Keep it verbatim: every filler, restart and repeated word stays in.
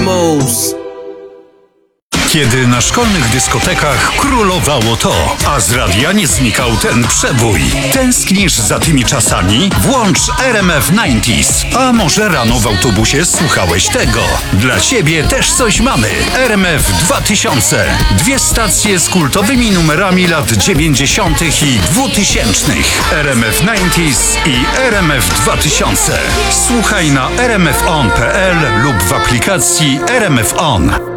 Moves. Kiedy na szkolnych dyskotekach królowało to, a z radia nie znikał ten przebój. Tęsknisz za tymi czasami? Włącz R M F dziewięćdziesiąt. A może rano w autobusie słuchałeś tego? Dla ciebie też coś mamy. R M F dwa tysiące. Dwie stacje z kultowymi numerami lat dziewięćdziesiątych i dwutysięcznych. R M F dziewięćdziesiąt i R M F dwa tysiące. Słuchaj na r m f on kropka p l lub w aplikacji R M F On.